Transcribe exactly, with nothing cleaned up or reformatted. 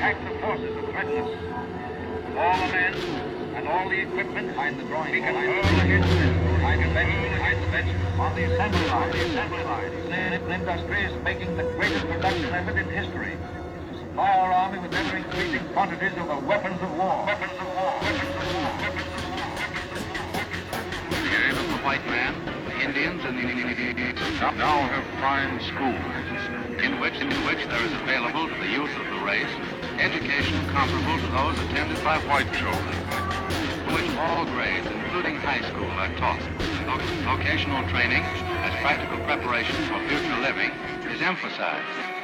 active forces that threaten us. All the men and all the equipment behind the drawing board, behind the bench, behind the bench, on the assembly line, the assembly line. The industry is making the greatest production effort in history to supply our army with ever-increasing quantities of the weapons of war. Weapons of war. Weapons of war. Weapons of war. The aim of the white man, the Indians, and the now have fine schools in which, in which there is available to the youth of the race education comparable to those attended by white children, in which all grades, including high school, are taught. Vocational training as practical preparation for future living is emphasized.